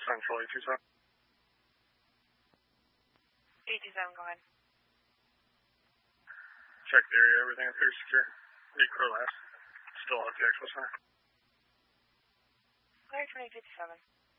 Central 827. 827, go ahead. Check the area, everything appears secure. Read Crow last. Still at the Expo Center. Clear 2057.